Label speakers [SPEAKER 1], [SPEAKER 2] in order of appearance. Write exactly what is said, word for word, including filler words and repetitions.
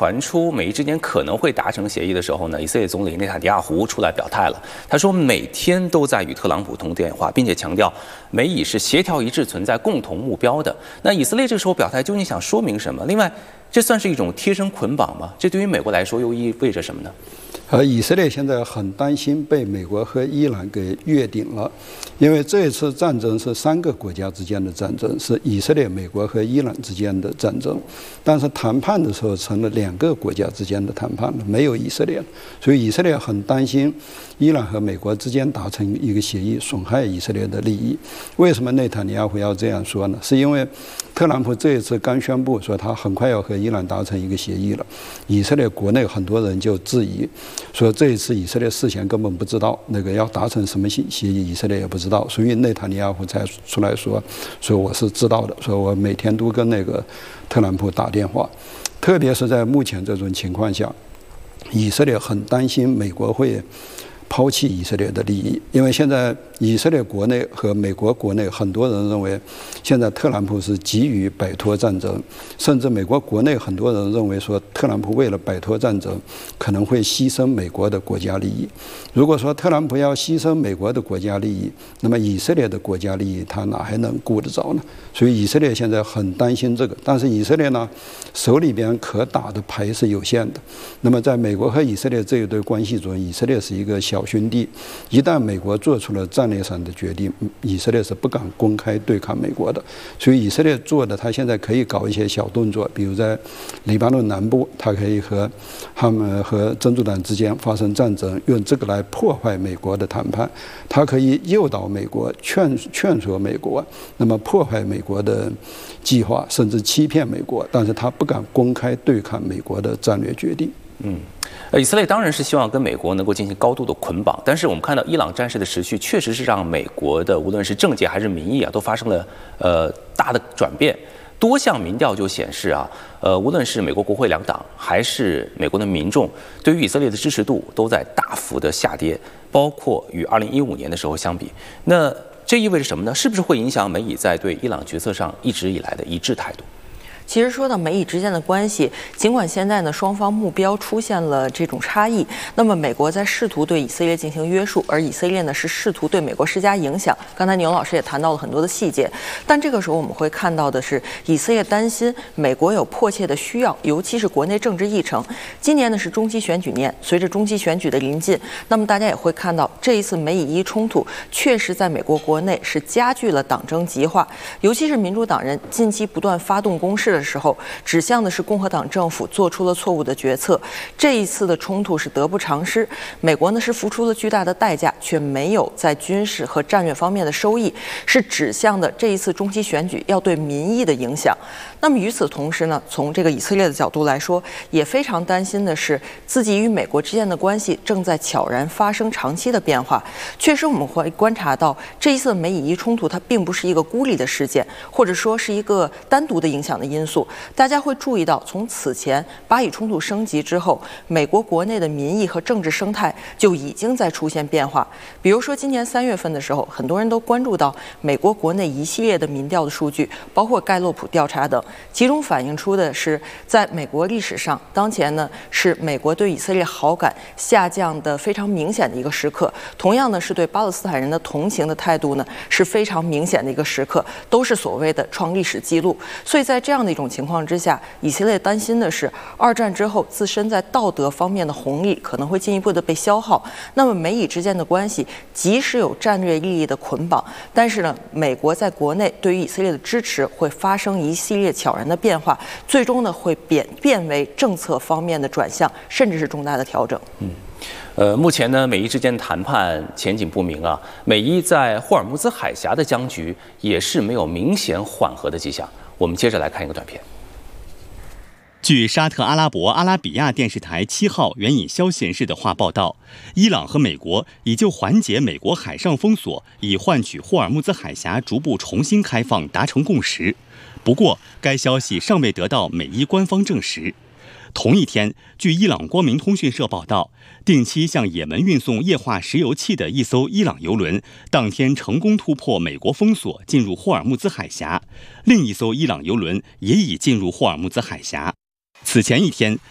[SPEAKER 1] 传出美伊之间可能会达成协议的时候呢，以色列总理内塔尼亚胡出来表态了。他说每天都在与特朗普通电话，并且强调美以是协调一致、存在共同目标的。那以色列这个时候表态究竟想说明什么？另外，这算是一种贴身捆绑吗？这对于美国来说又意味着什么呢？
[SPEAKER 2] 而以色列现在很担心被美国和伊朗给越顶了，因为这一次战争是三个国家之间的战争，是以色列、美国和伊朗之间的战争。但是谈判的时候成了两个国家之间的谈判了，没有以色列，所以以色列很担心伊朗和美国之间达成一个协议，损害以色列的利益。为什么内塔尼亚胡要这样说呢？是因为特朗普这一次刚宣布说他很快要和伊朗达成一个协议了，以色列国内很多人就质疑说这一次以色列事前根本不知道那个要达成什么协议，以色列也不知道，所以内塔尼亚胡才出来说说我是知道的，说我每天都跟那个特朗普打电话。特别是在目前这种情况下，以色列很担心美国会抛弃以色列的利益，因为现在以色列国内和美国国内很多人认为，现在特朗普是急于摆脱战争，甚至美国国内很多人认为说，特朗普为了摆脱战争，可能会牺牲美国的国家利益。如果说特朗普要牺牲美国的国家利益，那么以色列的国家利益他哪还能顾得着呢？所以以色列现在很担心这个，但是以色列呢，手里边可打的牌是有限的。那么在美国和以色列这一对关系中，以色列是一个小兄弟，一旦美国做出了战略上的决定，以色列是不敢公开对抗美国的。所以以色列做的，他现在可以搞一些小动作，比如在黎巴嫩南部，他可以和他们和真主党之间发生战争，用这个来破坏美国的谈判。他可以诱导美国，劝劝说美国，那么破坏美国的计划，甚至欺骗美国，但是他不敢公开对抗美国的战略决定。
[SPEAKER 1] 嗯，呃，以色列当然是希望跟美国能够进行高度的捆绑，但是我们看到伊朗战事的持续，确实是让美国的无论是政界还是民意啊，都发生了呃大的转变。多项民调就显示啊，呃，无论是美国国会两党还是美国的民众，对于以色列的支持度都在大幅的下跌，包括与二零一五年的时候相比。那这意味着什么呢？是不是会影响美以在对伊朗决策上一直以来的一致态度？
[SPEAKER 3] 其实说到美以之间的关系，尽管现在呢双方目标出现了这种差异，那么美国在试图对以色列进行约束，而以色列呢是试图对美国施加影响。刚才牛老师也谈到了很多的细节，但这个时候我们会看到的是，以色列担心美国有迫切的需要，尤其是国内政治议程。今年呢是中期选举年，随着中期选举的临近，那么大家也会看到这一次美以伊冲突确实在美国国内是加剧了党争极化，尤其是民主党人近期不断发动攻势的时候，指向的是共和党政府做出了错误的决策。这一次的冲突是得不偿失，美国呢是付出了巨大的代价，却没有在军事和战略方面的收益，是指向的这一次中期选举要对民意的影响。那么与此同时呢，从这个以色列的角度来说，也非常担心的是自己与美国之间的关系正在悄然发生长期的变化。确实我们会观察到，这一次美以伊冲突它并不是一个孤立的事件，或者说是一个单独的影响的因素。大家会注意到，从此前巴以冲突升级之后，美国国内的民意和政治生态就已经在出现变化。比如说今年三月份的时候，很多人都关注到美国国内一系列的民调的数据，包括盖洛普调查等，其中反映出的是，在美国历史上，当前呢是美国对以色列好感下降的非常明显的一个时刻，同样呢是对巴勒斯坦人的同情的态度呢是非常明显的一个时刻，都是所谓的创历史记录。所以在这样的一种情况之下，以色列担心的是，二战之后自身在道德方面的红利可能会进一步的被消耗。那么美以之间的关系，即使有战略利益的捆绑，但是呢，美国在国内对于以色列的支持会发生一系列悄然的变化，最终呢会变变为政策方面的转向，甚至是重大的调整。
[SPEAKER 1] 嗯。呃，目前呢，美伊之间谈判前景不明啊。美伊在霍尔木兹海峡的僵局也是没有明显缓和的迹象。我们接着来看一个短片。
[SPEAKER 4] 据沙特阿拉伯阿拉比亚电视台七号援引消息人士的话报道，伊朗和美国已就缓解美国海上封锁，以换取霍尔木兹海峡逐步重新开放达成共识。不过，该消息尚未得到美伊官方证实。同一天，据伊朗光明通讯社报道，定期向也门运送液化石油气的一艘伊朗油轮，当天成功突破美国封锁，进入霍尔木兹海峡。另一艘伊朗油轮也已进入霍尔木兹海峡。此前一天，